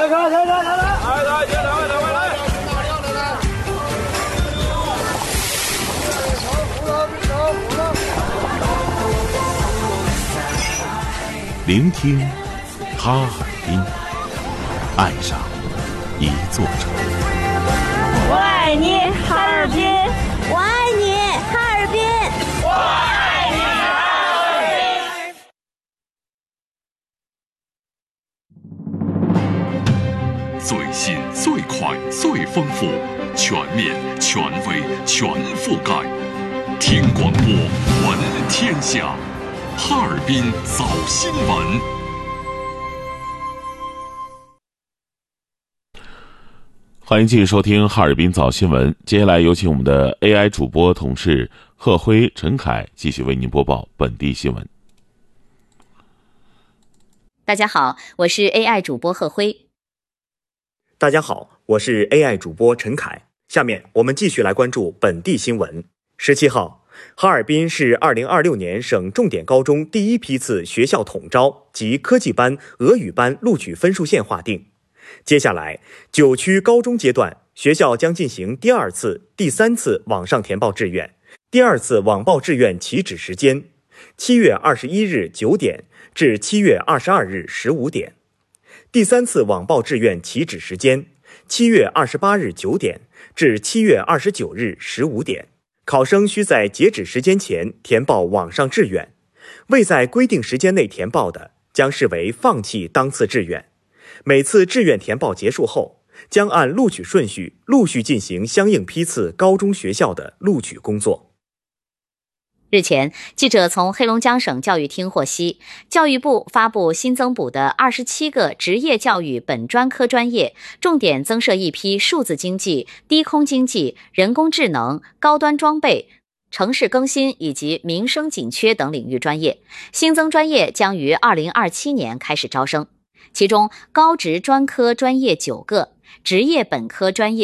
聆听哈尔滨，爱上一座城。 我爱你，哈尔滨！ 我爱你，哈尔滨！ 我爱你，哈尔滨！最新、最快、最丰富，全面、权威、全覆盖。听广播，闻天下。哈尔滨早新闻。 欢迎继续收听哈尔滨早新闻。接下来有请我们的 AI 主播同事贺辉、陈凯继续为您播报本地新闻。 大家好，我是 AI 主播贺辉。 大家好，我是 AI 主播陈凯。下面我们继续来关注本地新闻。17号，哈尔滨市2026年省重点高中第一批次学校统招及科技班、俄语班录取分数线划定。接下来，9区高中阶段，学校将进行第2次、第3次网上填报志愿。第2次网报志愿起止时间：7月21日9点至7月22日15点。第3次网报志愿起止时间：7月28日9点至7月29日15点。考生需在截止时间前填报网上志愿，未在规定时间内填报的，将视为放弃当次志愿。每次志愿填报结束后，将按录取顺序陆续进行相应批次高中学校的录取工作。 日前，记者从黑龙江省教育厅获悉，教育部发布新增补的27个职业教育本专科专业，重点增设一批数字经济、低空经济、人工智能、高端装备、城市更新以及民生紧缺等领域专业。新增专业将于2027年开始招生，其中高职专科专业9个，职业本科专业